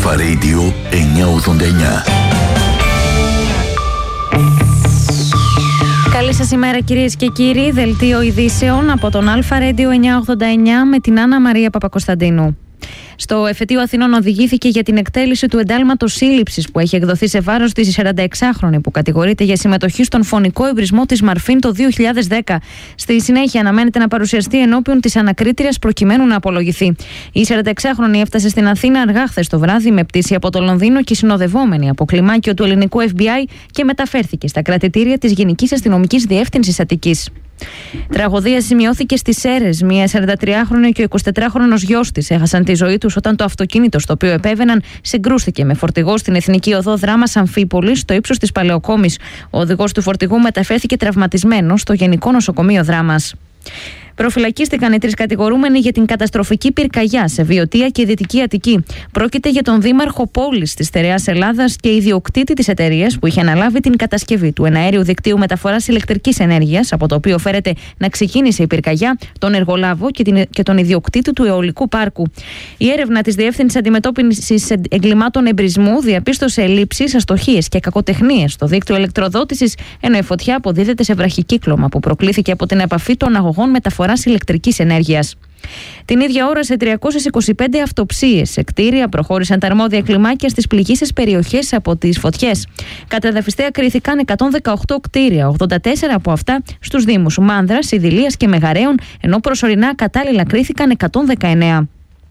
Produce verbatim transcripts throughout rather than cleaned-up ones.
Αλφα Radio εννιακόσια ογδόντα εννιά. Καλή σας ημέρα κυρίες και κύριοι, δελτίο ειδήσεων από τον Αλφα Radio εννιακόσια ογδόντα εννιά με την Άννα Μαρία Παπακοσταντίνου. Στο Εφετείο Αθηνών οδηγήθηκε για την εκτέλεση του εντάλματος σύλληψης που έχει εκδοθεί σε βάρος της σαρανταεξάχρονη που κατηγορείται για συμμετοχή στον φωνικό εμπρισμό της Μαρφίν το δύο χιλιάδες δέκα. Στη συνέχεια αναμένεται να παρουσιαστεί ενώπιον της ανακρίτριας προκειμένου να απολογηθεί. Η σαρανταεξάχρονη έφτασε στην Αθήνα αργά χθες το βράδυ με πτήση από το Λονδίνο και συνοδευόμενη από κλιμάκιο του ελληνικού Εφ Μπι Άι και μεταφέρθηκε στα κρατητήρια της Γενικής Αστυνομικής Διεύθυνσης Αττικής. Τραγωδία σημειώθηκε στις Σέρρες. Μία σαραντατριάχρονη και ο εικοσιτετράχρονος γιος της έχασαν τη ζωή τους όταν το αυτοκίνητο στο οποίο επέβαιναν συγκρούστηκε με φορτηγό στην Εθνική Οδό Δράμας Αμφίπολης στο ύψος της Παλαιοκόμης. Ο οδηγός του φορτηγού μεταφέρθηκε τραυματισμένος στο Γενικό Νοσοκομείο Δράμας. Προφυλακίστηκαν οι τρεις κατηγορούμενοι για την καταστροφική πυρκαγιά σε Βιωτία και Δυτική Αττική. Πρόκειται για τον δήμαρχο πόλης της στερεάς Ελλάδας και ιδιοκτήτη της εταιρείας που είχε αναλάβει την κατασκευή του εναέριου δικτύου μεταφοράς ηλεκτρικής ενέργειας, από το οποίο φέρεται να ξεκίνησε η πυρκαγιά, τον εργολάβο και, την, και τον ιδιοκτήτη του αιωλικού πάρκου. Η έρευνα της Διεύθυνσης Αντιμετώπισης Εγκλημάτων Εμπρισμού διαπίστωσε ελλείψεις, αστοχίες και κακοτεχνίες στο δίκτυο ηλεκτροδότησης, ενώ η φωτιά αποδίδεται σε βραχικύκλωμα που προκλήθηκε από την επαφή των αγωγών μεταφοράς ηλεκτρικής ενέργειας. Την ίδια ώρα, σε τριακόσιες είκοσι πέντε αυτοψίες σε κτίρια προχώρησαν τα αρμόδια κλιμάκια στις πληγείσες περιοχές από τις φωτιές. Καταδαφιστέα κρίθηκαν εκατόν δεκαοκτώ κτίρια, ογδόντα τέσσερα από αυτά στους δήμους Μάνδρας, Ιδηλίας και Μεγαρέων, ενώ προσωρινά κατάλληλα κρίθηκαν εκατόν δεκαεννέα.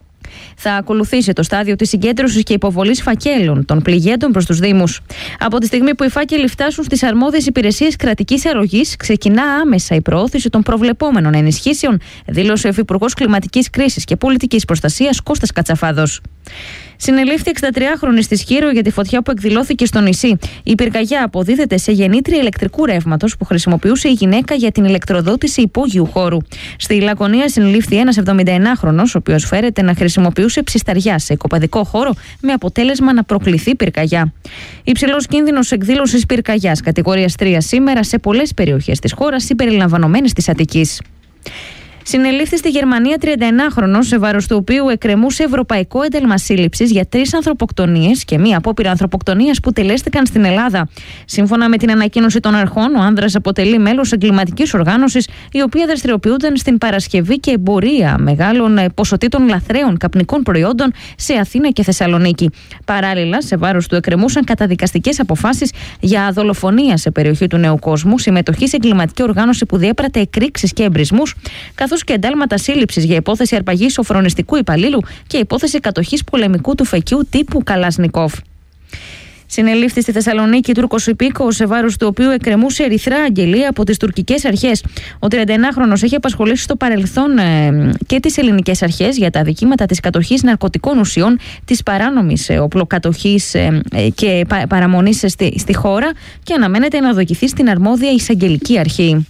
Θα ακολουθήσει το στάδιο της συγκέντρωσης και υποβολής φακέλων των πληγέντων προς τους Δήμους. Από τη στιγμή που οι φάκελοι φτάσουν στις αρμόδιες υπηρεσίες κρατικής αρρωγής, ξεκινά άμεσα η προώθηση των προβλεπόμενων ενισχύσεων, δήλωσε ο Υφυπουργός Κλιματικής Κρίσης και Πολιτικής Προστασίας Κώστας Κατσαφάδος. Συνελήφθη εξηντατριάχρονη στη Σχήρο για τη φωτιά που εκδηλώθηκε στο νησί. Η πυρκαγιά αποδίδεται σε γεννήτρια ηλεκτρικού ρεύματος που χρησιμοποιούσε η γυναίκα για την ηλεκτροδότηση υπόγειου χώρου. Στη Λακωνία συνελήφθη ένας εβδομηνταενάχρονος, ο οποίος φέρεται να χρησιμοποιούσε ψισταριά σε οικοπαδικό χώρο, με αποτέλεσμα να προκληθεί πυρκαγιά. Υψηλός κίνδυνος εκδήλωσης πυρκαγιάς κατηγορίας τρία σήμερα σε πολλές περιοχές της χώρας, συμπεριλαμβανομένης της Αττικής. Συνελήφθη στη Γερμανία τριανταενάχρονος, σε βάρος του οποίου εκκρεμούσε ευρωπαϊκό ένταλμα σύλληψης για τρεις ανθρωποκτονίες και μία απόπειρα ανθρωποκτονίας που τελέστηκαν στην Ελλάδα. Σύμφωνα με την ανακοίνωση των αρχών, ο άνδρας αποτελεί μέλος εγκληματικής οργάνωσης, η οποία δραστηριοποιούνταν στην παρασκευή και εμπορία μεγάλων ποσοτήτων λαθρέων καπνικών προϊόντων σε Αθήνα και Θεσσαλονίκη. Παράλληλα, σε βάρος του εκκρεμούσαν καταδικαστικές αποφάσεις για δολοφονία σε περιοχή του Νέου Κόσμου, συμμετοχή σε εγκληματική οργάνωση που διέπρατε εκρήξεις και εμπρισμούς, καθώς και εντάλματα σύλληψης για υπόθεση αρπαγής σοφρονιστικού υπαλλήλου και υπόθεση κατοχής πολεμικού του φεκιού τύπου Καλάσνικοφ. Συνελήφθη στη Θεσσαλονίκη Τούρκος υπήκοος, σε βάρος του οποίου εκκρεμούσε ερυθρά αγγελία από τις τουρκικές αρχές. Ο τριανταενάχρονος έχει απασχολήσει στο παρελθόν ε, και τις ελληνικές αρχές για τα αδικήματα της κατοχής ναρκωτικών ουσιών, της παράνομης ε, οπλοκατοχής ε, ε, και πα, παραμονής στη, στη χώρα και αναμένεται να δοκιθεί στην αρμόδια εισαγγελική αρχή.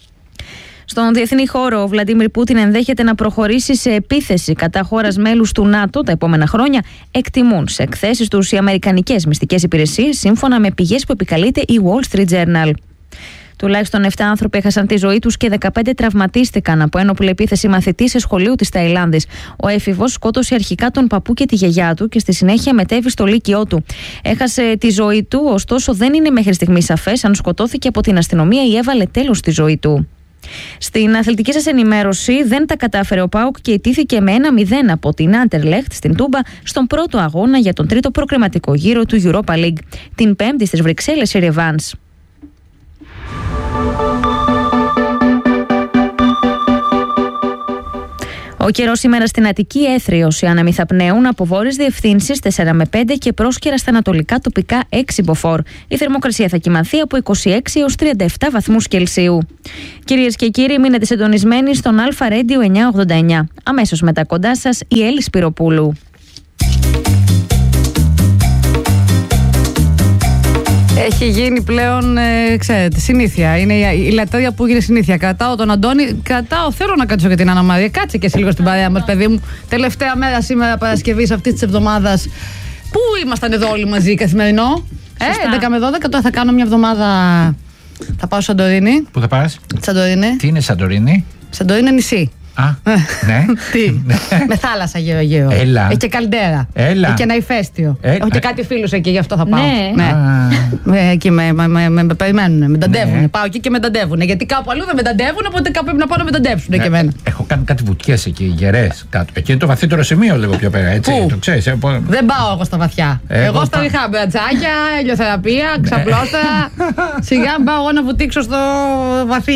Στον διεθνή χώρο, ο Βλαντίμιρ Πούτιν ενδέχεται να προχωρήσει σε επίθεση κατά χώρας μέλους του ΝΑΤΟ τα επόμενα χρόνια, εκτιμούν σε εκθέσεις τους οι αμερικανικές μυστικές υπηρεσίες, σύμφωνα με πηγές που επικαλείται η Wall Street Journal. Τουλάχιστον επτά άνθρωποι έχασαν τη ζωή τους και δεκαπέντε τραυματίστηκαν από ένοπλη επίθεση μαθητή σε σχολείο της Ταϊλάνδης. Ο έφηβος σκότωσε αρχικά τον παππού και τη γιαγιά του και στη συνέχεια μετέβη στο λύκειό του. Έχασε τη ζωή του, ωστόσο δεν είναι μέχρι στιγμής σαφές αν σκοτώθηκε από την αστυνομία ή έβαλε τέλος στη ζωή του. Στην αθλητική σας ενημέρωση, δεν τα κατάφερε ο ΠΑΟΚ και ιτήθηκε με ένα μηδέν από την Άντερλεχτ στην Τούμπα στον πρώτο αγώνα για τον τρίτο προκριματικό γύρο του Europa League. Την Πέμπτη στις Βρυξέλλες η ρεβάνς. Ο καιρός σήμερα στην Αττική έθριος, οι άνεμοι θα πνέουν από βόρειες διευθύνσεις τέσσερα με πέντε και πρόσκαιρα στα ανατολικά τοπικά έξι μποφόρ. Η θερμοκρασία θα κυμανθεί από είκοσι έξι έως τριάντα επτά βαθμούς Κελσίου. Κυρίες και κύριοι, μείνετε συντονισμένοι στον Αλφα Radio εννιακόσια ογδόντα εννιά. Αμέσως μετά κοντά σας η Έλλη Σπυροπούλου. Έχει γίνει πλέον, ε, ξέρετε, συνήθεια. Είναι η, η λατρεία που έγινε συνήθεια. Κρατάω τον Αντώνη, κρατάω, θέλω να κάτσω και την Άννα Μαρία. Κάτσε και εσύ λίγο στην παρέα μας, παιδί μου. Τελευταία μέρα σήμερα Παρασκευής αυτή της εβδομάδας. Πού ήμασταν εδώ όλοι μαζί, καθημερινό. Ε, έντεκα με δώδεκα, τώρα θα κάνω μια εβδομάδα. Θα πάω Σαντορίνη. Πού θα πας? Σαντορίνη. Τι είναι Σαντορίνη? Σαντορίνη νησί. Α, ναι. Τι, με θάλασσα γύρω γύρω. Έλα. Έχει και καλντέρα. Έλα. Έχει και ένα ηφαίστειο. Έλα. Έχω και κάτι φίλους εκεί, γι' αυτό θα πάω. Ναι. Ναι. Ε, Εκεί με, με, με, με περιμένουν, με ταντεύουν. Ναι. Πάω εκεί και με ταντεύουν. Γιατί κάπου αλλού δεν με ταντεύουν, οπότε κάπου πρέπει να πάω να με ταντεύσουν και εμένα. Έχω κάνει κάτι βουτιές εκεί, γερές κάτω. Εκεί είναι το βαθύτερο σημείο λίγο πιο πέρα, έτσι. Πού? Το ξέρεις. ε, πο- Δεν πάω εγώ στα βαθιά. Εγώ Εγώ στα πάω. ριχά, μπρατσάκια, ηλιοθεραπεία, ξαπλώστερα. Σιγά μην πάω εγώ να βουτήξω στο βαθύ.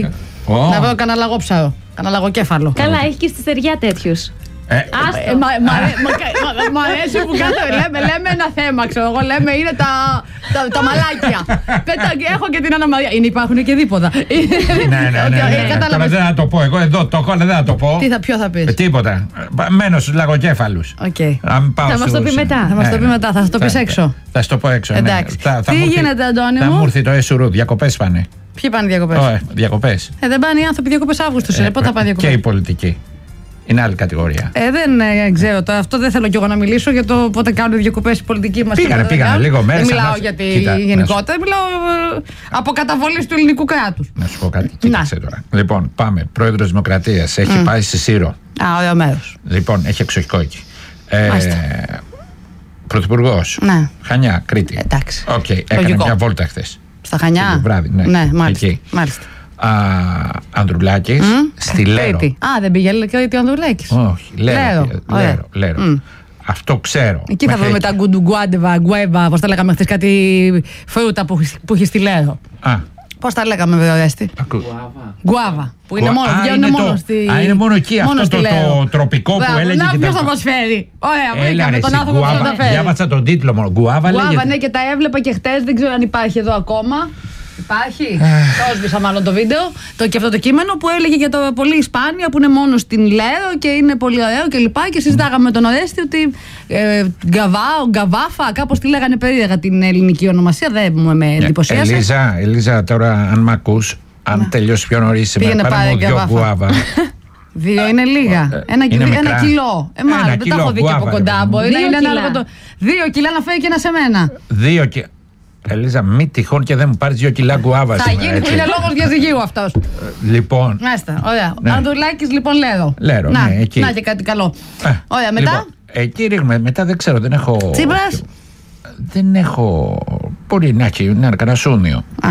Ω. Να βρω κανένα λαγόψαρο, κανένα λαγοκέφαλο. Καλά, έχει και στη στεριά τέτοιου. Ε, Άστο. Ε, μα- μα- μα- μα- Μ' αρέσει που κάθε λέμε, λέμε ένα θέμα, ξέρω εγώ. Λέμε είναι τα, τα, τα μαλάκια. Πέτα- Έχω και την Άννα Μαρία. Είναι, υπάρχουν και δίποτα. Ναι, ναι, ναι. ναι, ναι. Τώρα δεν θα το πω. Εγώ εδώ το έχω, αλλά δεν θα το πω. Τι θα, ποιο θα πεις? Ε, Τίποτα. Μένω στους λαγοκέφαλους. Οκ. Αν πάω Θα μας το στους- πει μετά. Θα μας το πει ναι. μετά, θα το πεις έξω. Θα σου το πω έξω. ναι. Εντάξει. Θα- θα Τι μου έρθει- γίνεται, Αντώνη Θα μου? μου έρθει το Εσουρού. Διακοπές πάνε. Ποιοι πάνε διακοπές? Ω, διακοπές. Ε, δεν πάνε οι άνθρωποι διακοπές Αύγουστος. Ε, Ε, πότε θα πάνε Και διακοπές? η πολιτική. Είναι άλλη κατηγορία. Ε, δεν ε, ξέρω τώρα. Αυτό δεν θέλω κι εγώ να μιλήσω για το πότε κάνουν διακοπές οι πολιτικοί μας. Πήγανε, και πότε πήγανε δεν λίγο κάνουν. μέρες, Δεν μιλάω ανάς- για τη Κοίτα, να γενικότερα, μιλάω ε, από καταβολής του ελληνικού κράτους. Να σου πω κάτι. Κοίταξε τώρα. Λοιπόν, πάμε. Πρόεδρος Δημοκρατίας. Έχει πάει στη Σύρο. Α, ωραίο μέρος. Λοιπόν, έχει εξοχικό εκεί. Ε, Μάλιστα. Πρωθυπουργός. Ναι. Χανιά, Κρήτη. Εντάξει. Οκ, έκανε Λογικό. μια βόλτα χθες. Στα Χανιά. Το βράδυ, ναι. Ναι, μάλιστα. Εκεί. μάλιστα. Α, Ανδρουλάκης στη Λέρο. Κρήτη. Α, δεν πήγε Κρήτη ο Ανδρουλάκης. Όχι, Λέρο. Λέρο, πήγε. ωραία. Λέρο, Λέρο. Μμ. Αυτό ξέρω. Εκεί θα Μέχρι βρούμε τα εκεί. γκουντουγκουάντεβα, γκουέβα, πώς τα λέγαμε χθες, κάτι φρούτα που, έχει- που έχει στη Λέρο. Α, Πώς τα λέγαμε, βέβαια, Ορέστη? ακού. Γκουάβα. Που είναι Γουα- μόνο, Α, βγαίνουν είναι μόνο το- στη. α, είναι μόνο εκεί, αυτό στη το- Λέρο. το τροπικό που Μπράβο, έλεγε Να, και ποιος τα- θα μας φέρει. Ωραία, Έλα βρήκαμε ρε, τον εσύ, άνθρωπο που θα Γκουάβα. τα φέρει. Διάβασα τον τίτλο μόνο. Γκουάβα Γκουάβα, λέγεται. ναι, και τα έβλεπα και χτες, δεν ξέρω αν υπάρχει εδώ ακόμα. Υπάρχει. Το έσβησα μάλλον το βίντεο το, και αυτό το κείμενο που έλεγε για το πολύ σπάνια που είναι μόνο στην Λέρο και είναι πολύ ωραίο και λοιπά. Και συζητάγαμε με τον Ορέστη ότι ε, γκαβά, γκαβάφα, κάπως τη λέγανε περίεργα την ελληνική ονομασία. Δεν μου με εντυπωσίασε. Ελίζα, Ελίζα, τώρα αν μ' ακούς, αν τελειώσει πιο νωρίς σήμερα, Πήγαινε πάρε πάρε μου δυο γκαβάφα. γκουάβα. Δύο είναι λίγα. Ένα, είναι ένα μικρά. κιλό. Ε, μάλλον Ένα δεν τα κιλό έχω δει και από γκουάβα, κοντά. ρε παιδί μου. Μπορεί να Δύο είναι κιλά. ανάλογο το. Δύο κιλά να φέρει και ένα σε μένα. Δύο και. Ελίζα, μη τυχόν και δεν μου πάρεις δύο κιλά γκουάβα Θα σήμερα, γίνει που έτσι. είναι λόγος διαζυγίου αυτός. Λοιπόν, Μάλιστα, ωραία. Ναι. Ανδρουλάκης λοιπόν Λέρο. Λέρο, να, ναι, εκεί. να και κάτι καλό. ε, Ωραία, μετά. λοιπόν, εκεί ρίχνουμε, μετά δεν ξέρω, δεν έχω. Τσίπρας. Δεν έχω. Μπορεί να έχει, να είναι κανένα σούνιο. Α,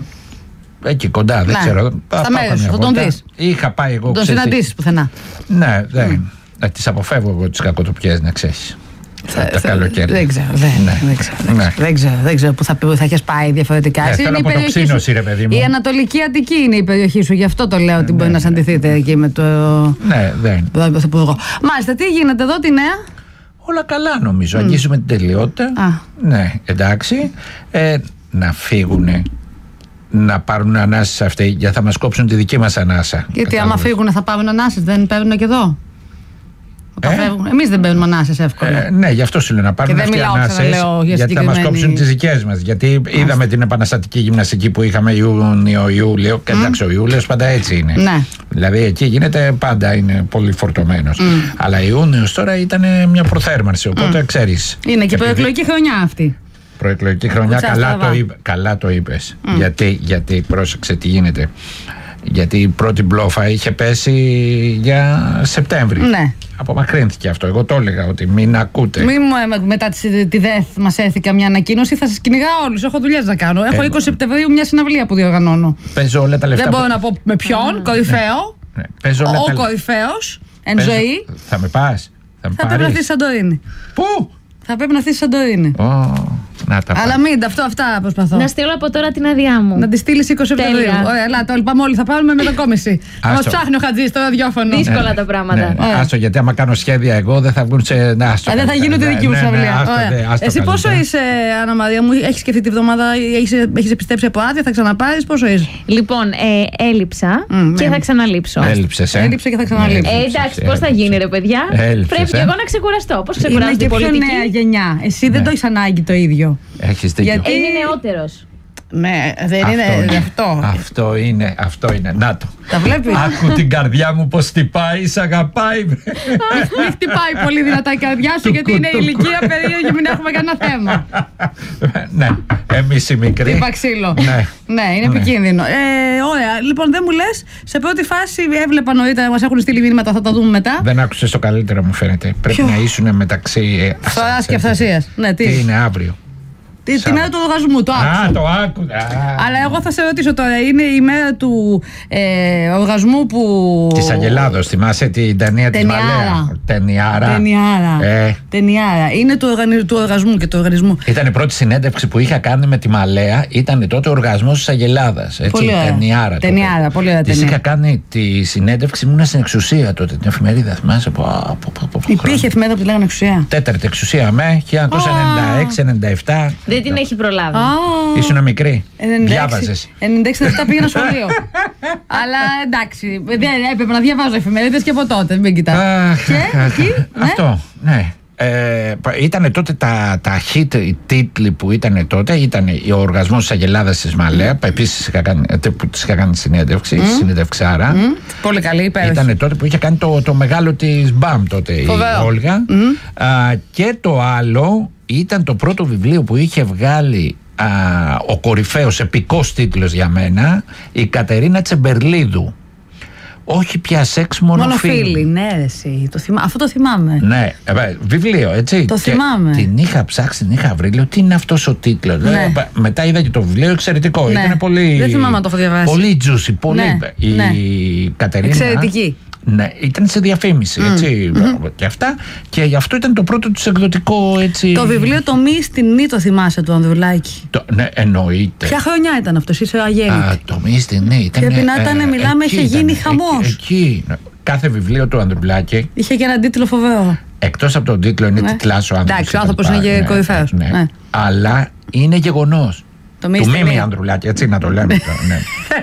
Εκεί κοντά, δεν Ναι. ξέρω. Στα Θα πάω μέρη καμιά σου, θα τον βόλτα. δεις. Είχα πάει εγώ. τον ξέρεις τι. συναντήσεις πουθενά. Ναι, δεν. Ε, τις αποφεύγω εγώ τις κακοτοπιές, να ξέρεις. Θα- Τα θα- καλοκαίρια. Δεν ξέρω, δεν, Ναι. δεν ξέρω, δεν Ναι. ξέρω, δεν ξέρω, δεν ξέρω που θα, που θα έχεις πάει διαφορετικά. Ναι, Εσύ θέλω είναι η από το περιοχή ξύνο, σου. ρε παιδί μου. Η Ανατολική Αττική είναι η περιοχή σου, γι' αυτό το λέω ότι μπορεί να συναντηθείτε εκεί με το Ναι, δεν. τον Πρωθυπουργό. Μάλιστα, τι γίνεται εδώ, τη νέα. Όλα καλά νομίζω. Αγγίζουμε την τελειότητα. Α. Ναι, εντάξει. Ε, να φύγουνε. Να πάρουν ανάσες αυτοί, γιατί θα μας κόψουν τη δική μας ανάσα. Γιατί άμα Κατάλαβες. φύγουν θα πάρουν ανάσες, δεν παίρνουν και εδώ. Όταν Ε? φεύγουν. Εμείς δεν παίρνουμε ανάσες εύκολα. Ε, ναι, γι' αυτό σου λέω να πάρουν Και δεν αυτοί μιλάω, ανάσες, ξαναλέω, για γιατί θα μας συγκεκριμένη- κόψουν τις δικές μας. Γιατί είδαμε την επαναστατική γυμναστική που είχαμε Ιούνιο-Ιούλιο. Και εντάξει, ο Ιούλιος πάντα έτσι είναι. Ναι. Δηλαδή εκεί γίνεται πάντα, είναι πολύ φορτωμένος. Αλλά Ιούνιος τώρα ήταν μια προθέρμανση, οπότε ξέρεις. Είναι και επειδή- προεκλογική χρονιά αυτή. Προεκλογική χρονιά, Κουτσά καλά στραβά. το, είπε, καλά το είπες. Γιατί, γιατί, πρόσεξε τι γίνεται. Γιατί η πρώτη μπλόφα είχε πέσει για Σεπτέμβρη. Ναι. Απομακρύνθηκε αυτό. Εγώ το έλεγα ότι μην ακούτε. Μην μου ε, μετά τη, τη ΔΕΘ μας έρθει μια ανακοίνωση, θα σας κυνηγάω όλους. Έχω δουλειές να κάνω. Έχω Ε, είκοσι Σεπτεμβρίου μια συναυλία που διοργανώνω. Παίζω όλα τα λεφτά. Δεν που- μπορώ να πω με ποιον, κορυφαίο. Ναι, παίζω όλα Ο τα κορυφαίος, εν παίζω- ζωή, Θα με πας. Θα με θα πρέπει να έρθει πάρεις. στη Σαντορίνη. Πού? Θα πρέπει να έρθει στη Σαντορίνη. Ω, να τα Αλλά πάρεις. μην, αυτό, αυτά προσπαθώ. Να στείλω από τώρα την άδειά μου. Να τη στείλει είκοσι Σεπτεμβρίου. Τέλεια. Ωραία, έλα, το πάμε όλοι. Θα πάρουμε μετακόμιση. Θα μα Άστο. ψάχνει ο Χατζής στο ραδιόφωνο. Δύσκολα Ναι, τα πράγματα. Ναι, ναι. Ωραία. Άστο, γιατί άμα κάνω σχέδια εγώ δεν θα βγουν σε. Ναι, άστο, Ε, δεν θα καλύτερα. γίνουν τη δική μου Ναι, ναι, συναυλία. άστο, Ωραία. δε, άστο Εσύ πόσο καλύτερα. είσαι, Άννα Μαρία μου, έχει σκεφτεί τη βδομάδα, έχει επιστρέψει από άδεια, θα ξαναπάρει, πόσο είσαι. Λοιπόν, ε, έλειψα Μμ, και ναι. θα ξαναλείψω. Έλειψες, ε. Έλειψε και θα ξαναλείψει. Ε, εντάξει, πώς θα γίνει ρε παιδιά. Έλειψες, Πρέπει και ε. εγώ να ξεκουραστώ. Πώς Είναι ξεκουράζεται και η πιο πολιτική. νέα γενιά. Εσύ δεν Ναι. το έχει ανάγκη το ίδιο. Έχεις δίκιο. Γιατί- Ε, είναι νεότερος. Ναι, δεν είναι αυτό. Αυτό είναι, αυτό είναι. Να το. Τα βλέπεις. Άκου την καρδιά μου πως χτυπάει, σ' αγαπάει. Μην χτυπάει πολύ δυνατά η καρδιά σου, γιατί είναι ηλικία περίεργη, μην έχουμε κανένα θέμα. Ναι, εμείς οι μικροί. Είπα ξύλο. Ναι. Ναι, είναι επικίνδυνο. Ε, ωραία. Λοιπόν, δεν μου λες, σε πρώτη φάση έβλεπα νωρίτερα, μας έχουν στείλει μήνυματα, θα τα δούμε μετά. Δεν άκουσες το καλύτερο, μου φαίνεται. Πρέπει να ήσουν μεταξύ. Φθοράς και αυθασίας. Ναι, τι. Τι είναι αύριο. Τι, τη μέρα του οργασμού, το άκουσα. Α, το άκουγα. Αλλά εγώ θα σε ρωτήσω τώρα, είναι η μέρα του ε, οργασμού που. Τη Αγελάδος, θυμάσαι την ταινία τη Μαλέα. Ταινιάρα. Ταινιάρα. Ε. Ταινιάρα. Είναι του, οργανι... του οργασμού και του οργανισμού. Ήταν η πρώτη συνέντευξη που είχα κάνει με τη Μαλέα, ήταν τότε ο οργασμός της Αγελάδας. Πολύ ωραία. Ταινιάρα. Ταινιάρα, πολύ ωραία. Της είχα κάνει τη συνέντευξη, ήμουν στην Εξουσία τότε, την εφημερίδα. Θυμάσαι από. Υπήρχε εφημερίδα που τη λέγανε Εξουσία. Τέταρτη Εξουσία με χίλια εννιακόσια ενενήντα έξι ενενήντα επτά. Δεν την έχει προλάβει. Oh. Ήσουν μικρή. Διάβαζες. ενενήντα έξι ενενήντα επτά πήγαινα σχολείο. Αλλά εντάξει, δεν έπρεπε να διαβάζω εφημερίδες και από τότε. Μην κοιτάς. Και εκεί. Αυτό, ναι. Ε, ήταν τότε τα, τα hit οι τίτλοι που ήταν τότε. Ήταν ο οργασμός της Αγελάδας της Μαλέα. Mm. Επίσης που της είχα κάνει συνέντευξη. Mm. Συνέντευξάρα. Mm. Πολύ καλή, υπέροχη. Ήταν τότε που είχε κάνει το, το μεγάλο της μπαμ τότε. Φοβερό. Η Όλγα. Mm. Α, και το άλλο ήταν το πρώτο βιβλίο που είχε βγάλει α, ο κορυφαίος επικός τίτλος για μένα, η Κατερίνα Τσεμπερλίδου. Όχι πια σεξ, μόνο, μόνο φίλοι. φίλοι. Ναι, εσύ, το θυμά... αυτό το θυμάμαι. Ναι, ε, βιβλίο, έτσι. Το και θυμάμαι. Την είχα ψάξει, την είχα βρει. Λέω, τι είναι αυτός ο τίτλος. Ναι. Λέω, μετά είδα και το βιβλίο, εξαιρετικό. Ναι. Ήταν πολύ. Δεν θυμάμαι να το έχω διαβάσει. Πολύ juicy, πολύ. Ναι. Η ναι. Κατερίνα. Εξαιρετική. Ναι, ήταν σε διαφήμιση, mm. έτσι, mm-hmm. και αυτά. Και γι' αυτό ήταν το πρώτο τους εκδοτικό, έτσι. Το βιβλίο το Μη στην Νη, το θυμάσαι, του Ανδρουλάκη. Το, ναι, εννοείται. Ποια χρονιά ήταν αυτό, είσαι αγέννητη? Α, το Μη στην Νη ήταν. Πρέπει να ήταν, ε, μιλάμε, είχε γίνει χαμός. Εκεί, εκεί. Κάθε βιβλίο του Ανδρουλάκη είχε και έναν τίτλο φοβερό. Εκτός από τον τίτλο είναι, ναι, τιτλάς ο άνθρωπος. Εντάξει, ο άνθρωπος είναι και κορυφαίος. Ναι, ναι. Αλλά είναι γεγονός. Το του Μίμη Ανδρουλάκη, έτσι να το λέμε. Ναι.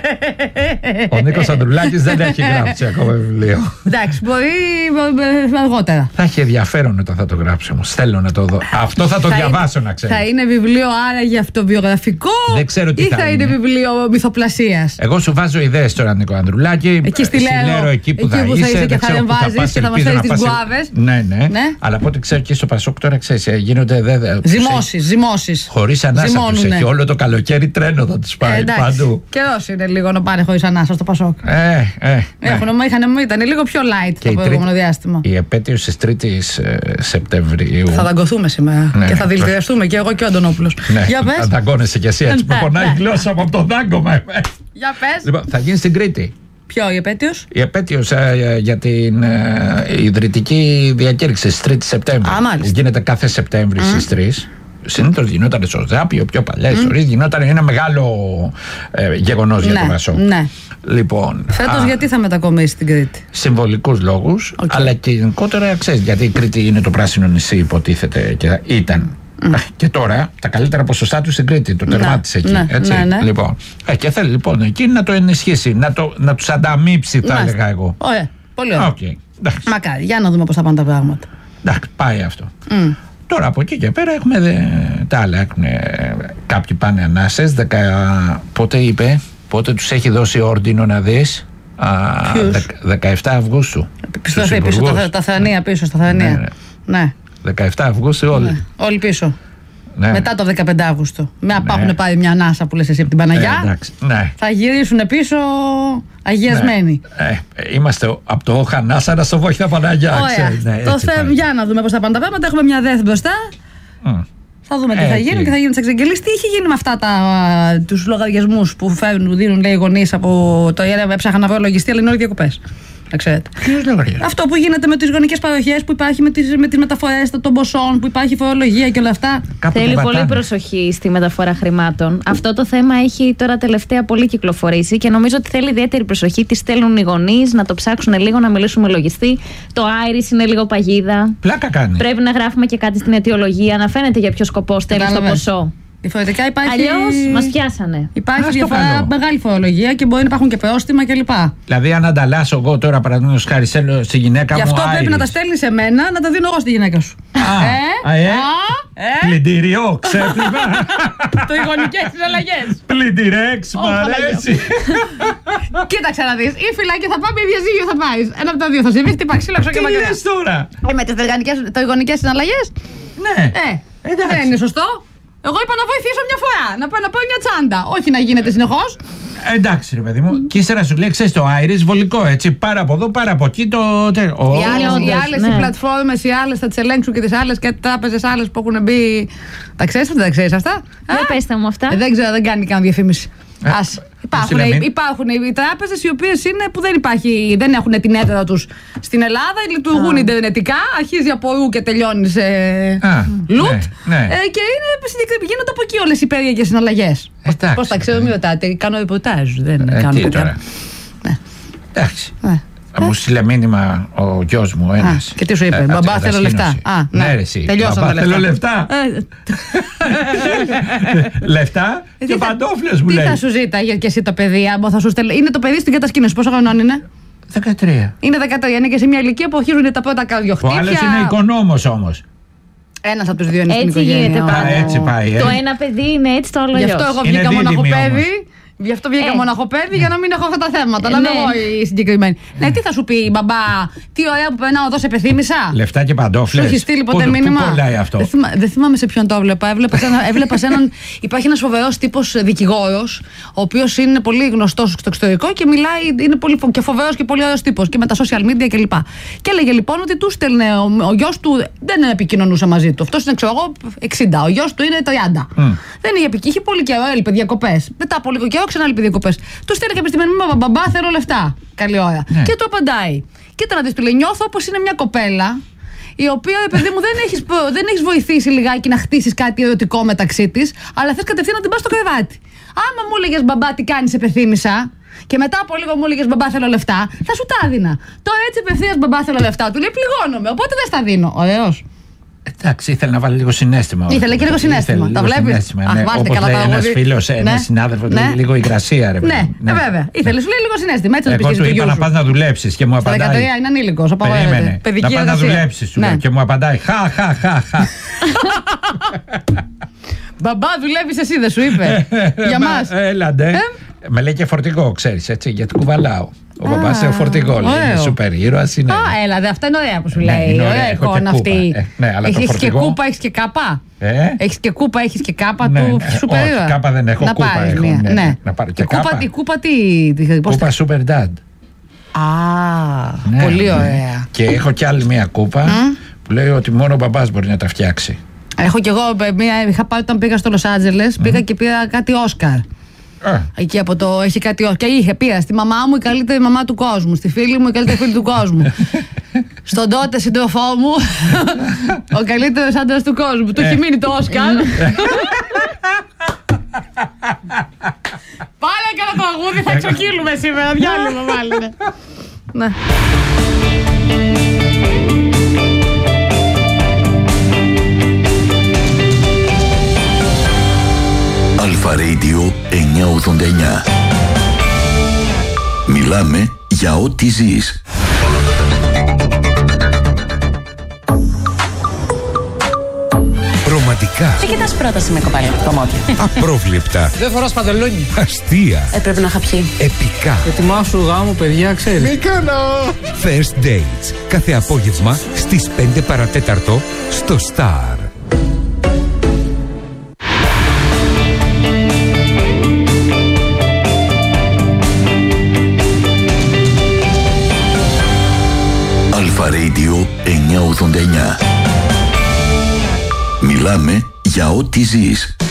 Ο Νίκος Ανδρουλάκης δεν έχει γράψει ακόμα βιβλίο. Εντάξει, μπορεί αργότερα. Θα έχει ενδιαφέρον όταν θα το γράψει όμως. Θέλω να το δω. Αυτό θα το θα διαβάσω, είναι, να ξέρω. Θα είναι βιβλίο άραγε αυτοβιογραφικό, δεν ξέρω τι ή θα, θα είναι, είναι βιβλίο μυθοπλασίας? Εγώ σου βάζω ιδέες τώρα, Νίκο Ανδρουλάκη. Εκεί στη Λέρο, εκεί που, εκεί θα, που είσαι, θα είσαι και θα εμβάζεις και θα μας φέρεις τις γκουάβες. Ναι, ναι, ναι. Αλλά από ό,τι ξέρω και στο Πασόκ τώρα ξέρεις, γίνονται. Ζυμώσεις, ζυμώσεις. Χωρίς ανάσα τους έχει όλο το καλοκαίρι τρένο. Θα τους πάει ε, παντού. Καιρός είναι λίγο να πάνε χωρίς ανάσα στο Πασόκ. Ε, ε, Έχουν, ναι. είχαν, ήταν λίγο πιο light και το προηγούμενο τρί... διάστημα. Η επέτειος της τρίτης ε, Σεπτεμβρίου. Θα δαγκωθούμε σήμερα. Ναι, και θα δηλητηριαστούμε και εγώ και ο Αντωνόπουλος. Ναι, για πες. Θα δαγκώνεσαι κι εσύ έτσι. Με πονάει η γλώσσα μου από το δάγκωμα. Για πες. Λοιπόν, θα γίνει στην Κρήτη. Ποιο, η επέτειος? Η επέτειος ε, για την ε, ιδρυτική διακήρυξη της τρίτης Σεπτέμβρη. Α, μάλιστα. Γίνεται κάθε Σεπτέμβρη mm. στις τρεις. Συνήθως γινόταν στο Ζάπιο, πιο παλιές mm. ιστορίες, γινόταν ένα μεγάλο ε, γεγονός, ναι, για το Πασόκ. Ναι. Λοιπόν, φέτος α, γιατί θα μετακομίσει στην Κρήτη? Συμβολικούς λόγους, okay. αλλά και γενικότερα ξέρεις, γιατί η Κρήτη είναι το πράσινο νησί, υποτίθεται, και ήταν. Mm. Και τώρα τα καλύτερα ποσοστά του στην Κρήτη, το τερμάτισε εκεί. Ναι, έτσι. Ναι, ναι. Λοιπόν, ε, και θέλει λοιπόν εκεί να το ενισχύσει, να, το, να τους ανταμείψει, θα έλεγα εγώ. Ωραία, πολύ ωραία. Okay. Μακάρι, για να δούμε πώς θα πάνε τα πράγματα. Εντάξει, πάει αυτό. Mm. Τώρα από εκεί και πέρα έχουμε δε, τα άλλα. Έχουν, κάποιοι πάνε ανάσες. Δεκα, πότε είπε, πότε τους έχει δώσει όρντινο να δεις? δεκαεφτά Αυγούστου. Πίσω, πίσω τα, τα Θανία, πίσω στα Θανία. Ναι, ναι. ναι. δεκαεφτά Αυγούστου όλοι. Ναι. Όλοι πίσω. Ναι. Μετά το δεκαπέντε Αύγουστο. Με ναι. έχουν πάρει μια ανάσα που λες εσύ από την Παναγιά. Ε, εντάξει, ναι. Θα γυρίσουν πίσω αγιασμένοι. Ναι. Ε, είμαστε από το Χανάσαρα στο Βόχιθα Παναγιά. Ξέρεις, ναι, το θε, για να δούμε πώς θα πάνε τα πράγματα. Έχουμε μια ΔΕΘ μπροστά. Mm. Θα δούμε τι ε, θα γίνει και... και θα γίνει τις εξαγγελίες. Τι είχε γίνει με αυτά τα, τους λογαριασμούς που φέρνουν, δίνουν, λέει, οι γονείς από το ΙΕΡΕΒ? Έψαχα να βρω λογιστή, αλλά είναι όλοι διακοπές. Αυτό που γίνεται με τις γονικές παροχές, που υπάρχει με τις, με τις μεταφορές των ποσών, που υπάρχει φορολογία και όλα αυτά. Κάπου θέλει πολύ προσοχή στη μεταφορά χρημάτων. Αυτό το θέμα έχει τώρα τελευταία πολύ κυκλοφορήσει και νομίζω ότι θέλει ιδιαίτερη προσοχή. Τι στέλνουν οι γονείς, να το ψάξουν λίγο, να μιλήσουν με λογιστή. Το Άιρις είναι λίγο παγίδα. Πλάκα κάνει. Πρέπει να γράφουμε και κάτι στην αιτιολογία, να φαίνεται για ποιο σκοπό στέλνει το ποσό. Διαφορετικά υπάρχει. Αλλιώς μας πιάσανε. Υπάρχει διαφορά, μεγάλη φορολογία και μπορεί να υπάρχουν και πρόστιμα κλπ. Δηλαδή, αν ανταλλάσσω εγώ τώρα, παραδείγματος χάρη, στέλνω στη γυναίκα μου. Γι' αυτό Άιρις, πρέπει να τα στέλνει σε μένα, να τα δίνω εγώ στη γυναίκα σου. Α, ε, ε, ε, πλυντήριο, ξέπλυμα. Το οι γονικές συναλλαγές. Πλυντηρέξ, μ' αρέσει. Κοίταξε να δεις, ή φυλάκι θα πάμε ή διαζύγιο θα πάει. Ένα από τα δύο θα συμβεί, χτύπα ξύλο και μακριά. Τι λες τώρα? Ε, με τις τριγωνικές συναλλαγές. Ναι. Ε, δεν είναι σωστό. Εγώ είπα να βοηθήσω μια φορά, να πάω να πάω μια τσάντα. Όχι να γίνεται συνεχώς. Εντάξει, ρε παιδί μου. Και ύστερα σου λέει, ξέρεις, το Άιρις βολικό, έτσι. Πάρα από εδώ, πάρα από εκεί. Το... Oh, οι άλλες, όντως, οι, άλλες ναι. οι πλατφόρμες, οι άλλες θα τις ελέγξουν και τις άλλες και τράπεζες άλλες που έχουν μπει. Τα ξέρεις αυτά, δεν τα ξέρεις αυτά? Δεν πέστε μου αυτά. Ε, δεν ξέρω, δεν κάνει καν διαφήμιση. Ε, Ας. Υπάρχουν, μην... υπάρχουν οι τράπεζες οι οποίες είναι που δεν, υπάρχει, δεν έχουν την έδρα τους στην Ελλάδα, λειτουργούν ιντερνετικά, αρχίζει από ρου και τελειώνει σε λουτ. Ναι, ναι. Ε, και είναι, γίνονται από εκεί όλες οι περίεργες συναλλαγές. Πώς τα ξέρω, μην ρωτάτε, κάνω ρεπορτάζ. Δεν ε, κάνω τώρα. Ναι. Εντάξει. Ναι. Θα μου στείλε μήνυμα ο γιος μου ένας. Α, και τι σου είπε, ε, μπαμπά θέλω λεφτά. Α, ναι, ναι ρε εσύ, τελειώσαν μπαμπά τα θέλω λεφτά. Λεφτά και παντόφλες μου τι λέει. θα σου ζήταγε και εσύ το παιδί, άμα θα σου στέλνει. Είναι το παιδί στην κατασκήνωση, πόσο χρονών είναι? δεκατρία. Είναι δεκατρία, είναι και σε μια ηλικία που αρχίζουν τα πρώτα Ο καρδιοχτύπια. άλλος είναι οικονόμος όμως. Ένας από τους δύο είναι στην Έτσι οικογένεια. γίνεται Ωραία. πάντα. έτσι πάει, ε. Το ένα παιδί είναι έτσι, το άλλο Γι' αλλιώς. αυτό εγώ Είναι βγήκα δίδυμη μοναχοπέδι. Γι' αυτό βγήκα Ε. μοναχοπέδι για να μην έχω αυτά τα θέματα. Αλλά Ναι. είμαι εγώ η συγκεκριμένη. Ναι, τι θα σου πει η μπαμπά, τι ωραία που περνάω εδώ, σε πεθύμησα. Λεφτά και Σου παντόφλες. έχει στείλει ποτέ Πού- μήνυμα? Πού κολλάει αυτό? Δεν, θυμά, δεν θυμάμαι σε ποιον το έβλεπα. Έβλεπα σε ένα, έβλεπα σε έναν. Υπάρχει ένας φοβερός τύπος δικηγόρος, ο οποίος είναι πολύ γνωστός στο εξωτερικό και μιλάει, είναι πολύ φο- και φοβερός και πολύ ωραίος τύπος και με τα social media κλπ. Και έλεγε λοιπόν ότι του στέλνε ο, ο γιος του, δεν επικοινωνούσε μαζί του. Αυτός είναι, ξέρω εγώ, εξήντα. Ο γιος του είναι τριάντα. Mm. Δεν είχε επικοινωνήσει, είχε πολύ καιρό, έλειπε διακοπές. Μετά από λίγο καιρό ξανά έλειπε διακοπές. Του στέλνει κάποια στιγμή μήνυμα, μπαμπά, θέλω λεφτά. Καλή ώρα. Ναι. Και του απαντάει. Κοίτα να δεις, του λέει, νιώθω όπως είναι μια κοπέλα η οποία, ρε παιδί μου, δεν έχεις, δεν έχεις βοηθήσει λιγάκι να χτίσεις κάτι ερωτικό μεταξύ της, αλλά θες κατευθείαν να την πας στο κρεβάτι. Άμα μου έλεγες μπαμπά, τι κάνεις, σε πεθύμησα, και μετά από λίγο μου έλεγες μπαμπά, θέλω λεφτά, θα σου τα έδινα. Τώρα έτσι απευθείας μπαμπά, θέλω λεφτά, του λέει πληγώνομαι, οπότε δεν στα δίνω. Ωραίος. Εντάξει, ήθελε να βάλει λίγο συναίσθημα. Ήθελε και λίγο συναίσθημα. Τα βλέπεις? Α, Ναι. βάζετε Όπως καλά λέει ένας τραγούδι. φίλος, Ναι. ένας συνάδελφος, Ναι. λέει λίγο υγρασία, ρε παιδί. Ναι, ε, βέβαια. Ήθελε, σου λέει λίγο συνέστημα. Έτσι θα του Εγώ πεις του του είπα γιού να σου. πας να δουλέψεις και μου Στα απαντάει. δεκατρία είναι ανήλικος, απαγορεύεται. Περίμενε. Παιδική Να πας να εργασία. δουλέψεις, σου Ναι. λέω, και μου απαντάει. Χα, χα, χα, χα. Μπαμπά, δουλεύεις εσύ, δεν σου είπε. Για Μα, μας. Έλαντε. Με λέει και φορτηγό, ξέρεις, έτσι, γιατί κουβαλάω. Ο μπαμπάς είναι φορτηγό, λέει. Είναι ωραίο. σούπερ ήρωας, είναι. Α, έλα, δε, αυτά είναι ωραία που σου Ναι, λέει. είναι ωραία, Ωραία έχω και εικόνα κούπα. αυτή. Ε, ναι, αλλά το Έχεις και φορτηγό- κούπα, έχεις και κάπα. Ε? Έχεις και κούπα, έχεις και κάπα Ναι, του ναι, σούπερ όχι, ήρωα. κάπα δεν έχω, Να κούπα πάρεις έχω, μία. ναι, ναι, να πάρω και Η κούπα, κάπα. η κούπα τι. τι- πώς Κούπα τα- super dad. Α, Ναι, πολύ ναι. ωραία. Και έχω κι άλλη μία κούπα που λέει ότι μόνο ο μπαμπάς μπορεί να τα φτιάξει. Έχω κι εγώ μία, είχα πάει όταν πήγα στο Λος Άντζελες, πήγα και πήρα κάτι Όσκαρ. Α, Εκεί από το. Έχει κάτι. Και είχε, πήρα στη μαμά μου η καλύτερη μαμά του κόσμου. Στη φίλη μου η καλύτερη φίλη του κόσμου. Στον τότε σύντροφό μου ο καλύτερος άντρας του κόσμου. Του έχει μείνει το Όσκαρ. Πάλι έκανα το αγούδι, θα εξοκύλουμε σήμερα. Διάλειμμα βάλετε. Ναι. Αλφα Radio εννιακόσια ογδόντα εννιά. Μιλάμε για ό,τι ζεις. Ρομαντικά, Τι κοιτάς πρόταση με κοπέλα, το μότια. απρόβλεπτα, Δεν φοράς παντελόνι. αστεία, Ε, πρέπει να είχα πιει. επικά. Ετοιμάσου γάμο, παιδιά, ξέρεις. First Dates. Κάθε απόγευμα στις πέντε παρατέταρτο στο Star. Αλφα Radio εννιακόσια ογδόντα εννιά. Μιλάμε για ό,τι ζεις.